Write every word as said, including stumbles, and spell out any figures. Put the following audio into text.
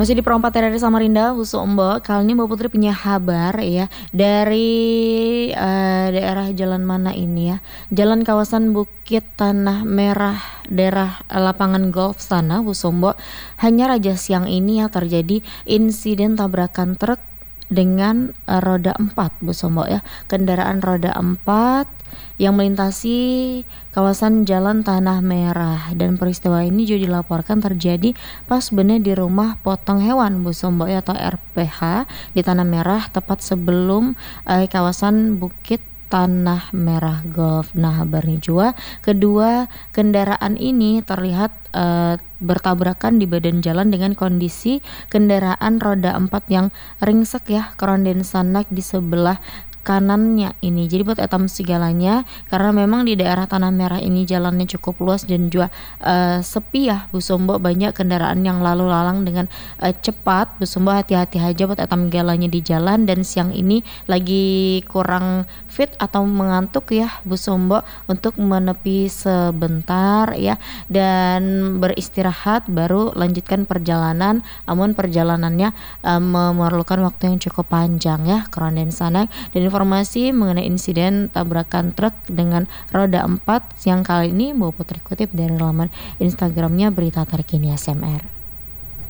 Masih di Perompak T R R Samarinda, Husu Mbok. Kali ini Mbak Putri punya kabar ya dari eee, daerah jalan mana ini ya, jalan kawasan Bukit Tanah Merah, daerah lapangan golf sana, Bu Sombo. Hanya Raja siang ini ya terjadi insiden tabrakan truk dengan eee, roda empat, Bu Sombo ya. Kendaraan roda empat yang melintasi kawasan Jalan Tanah Merah, dan peristiwa ini juga dilaporkan terjadi pas bener di rumah potong hewan Bu Sombo ya atau R P H di Tanah Merah, tepat sebelum eee, kawasan Bukit Tanah Merah Golf. Nah, kabarnya juga kedua kendaraan ini terlihat eee, bertabrakan di badan jalan dengan kondisi kendaraan roda empat yang ringsek ya, kerondensan naik di sebelah kanannya ini. Jadi buat etam segalanya karena memang di daerah Tanah Merah ini jalannya cukup luas dan juga eee, sepi ya Bu Sombo, banyak kendaraan yang lalu lalang dengan eee, cepat. Bu Sombo hati-hati aja buat etam galanya di jalan, dan siang ini lagi kurang fit atau mengantuk ya Bu Sombo untuk menepi sebentar ya dan beristirahat baru lanjutkan perjalanan. Namun perjalanannya eee, memerlukan waktu yang cukup panjang ya, kerondensan naik. Dan informasi mengenai insiden tabrakan truk dengan roda empat siang kali ini Mbak Putri kutip dari laman Instagramnya Berita Terkini S M R.